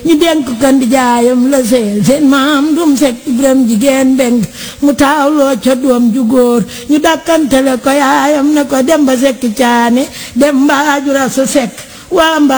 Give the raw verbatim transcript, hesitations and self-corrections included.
ñu denk kan di jaayam la seel seen maam dum Sekk Biram jigéen Mbeng mu taawloo ca doom ju góor ñu dàkkantele ko yaayam ne ko Demba Sekk Caane Demba Ajura sa Sekk waa